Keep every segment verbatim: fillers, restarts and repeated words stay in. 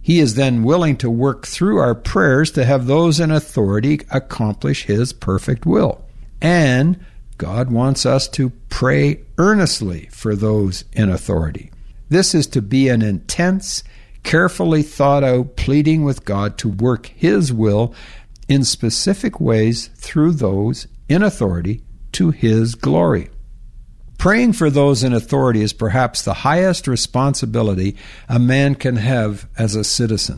He is then willing to work through our prayers to have those in authority accomplish His perfect will. And God wants us to pray earnestly for those in authority. This is to be an intense, carefully thought out pleading with God to work His will in specific ways through those in authority to His glory. Praying for those in authority is perhaps the highest responsibility a man can have as a citizen.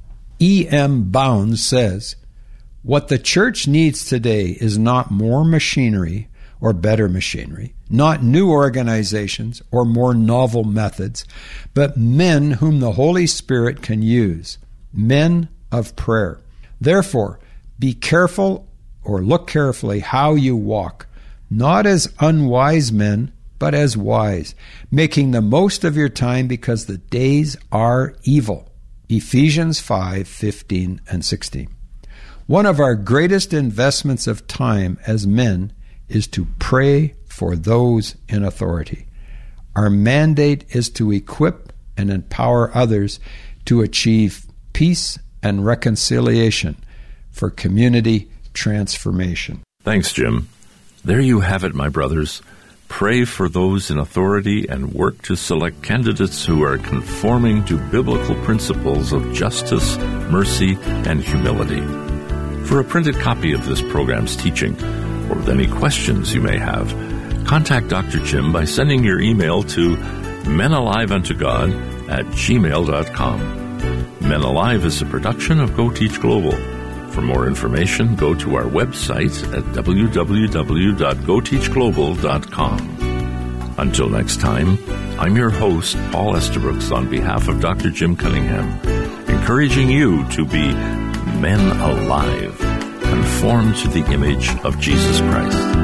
E M Bounds says, "What the church needs today is not more machinery or better machinery, not new organizations or more novel methods, but men whom the Holy Spirit can use, men of prayer. Therefore, be careful or look carefully how you walk, not as unwise men, but as wise, making the most of your time because the days are evil." Ephesians five fifteen and sixteen. One of our greatest investments of time as men is to pray for those in authority. Our mandate is to equip and empower others to achieve peace and reconciliation for community transformation. Thanks, Jim. There you have it, my brothers. Pray for those in authority and work to select candidates who are conforming to biblical principles of justice, mercy, and humility. For a printed copy of this program's teaching, or with any questions you may have, contact Doctor Jim by sending your email to menaliveuntogod at gmail dot com. Men Alive is a production of Go Teach Global. For more information, go to our website at w w w dot go teach global dot com. Until next time, I'm your host, Paul Estabrooks, on behalf of Doctor Jim Cunningham, encouraging you to be men alive, conformed to the image of Jesus Christ.